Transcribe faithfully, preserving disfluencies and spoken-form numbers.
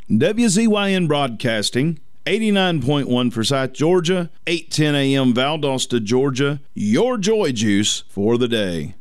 W Z Y N Broadcasting, eighty-nine point one Forsyth, Georgia, eight ten a.m. Valdosta, Georgia, your joy juice for the day.